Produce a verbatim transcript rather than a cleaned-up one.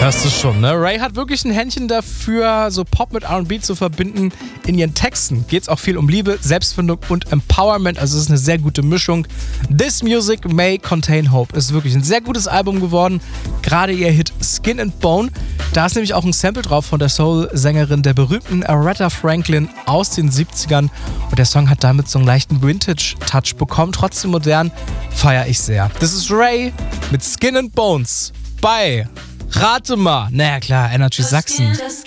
Hörst du schon, ne? Ray hat wirklich ein Händchen dafür, so Pop mit R und B zu verbinden. In ihren Texten geht es auch viel um Liebe, Selbstfindung und Empowerment. Also es ist eine sehr gute Mischung. This Music May Contain Hope ist wirklich ein sehr gutes Album geworden. Gerade ihr Hit Skin and Bone. Da ist nämlich auch ein Sample drauf von der Soul-Sängerin der berühmten Aretha Franklin aus den siebzigern. Und der Song hat damit so einen leichten Vintage-Touch bekommen. Trotzdem modern, feiere ich sehr. Das ist Ray mit Skin and Bones bei Rate mal. Naja klar, Energy Sachsen.